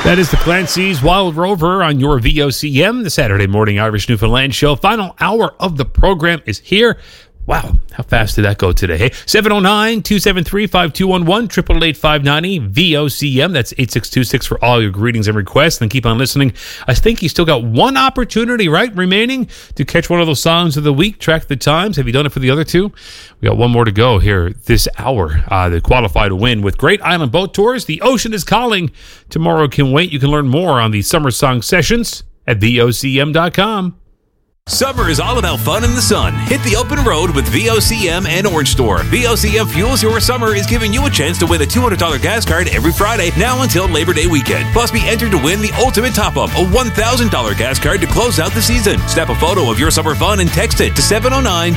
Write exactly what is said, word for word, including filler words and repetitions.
That is the Clancy's Wild Rover on your V O C M, the Saturday morning Irish Newfoundland show. Final hour of the program is here. Wow, how fast did that go today? Hey, seven oh nine, two seven three, five two one one, eight eight eight, five nine zero, V O C M. That's eight six two six for all your greetings and requests. And keep on listening. I think you still got one opportunity, right, remaining to catch one of those songs of the week, track the times. Have you done it for the other two? We got one more to go here this hour uh, to qualify to win with Great Island Boat Tours. The ocean is calling. Tomorrow can wait. You can learn more on the Summer Song Sessions at V O C M dot com. Summer is all about fun in the sun. Hit the open road with V O C M and Orange Store. V O C M Fuels Your Summer is giving you a chance to win a two hundred dollars gas card every Friday, now until Labor Day weekend. Plus, be entered to win the ultimate top-up, a one thousand dollars gas card to close out the season. Snap a photo of your summer fun and text it to seven oh nine,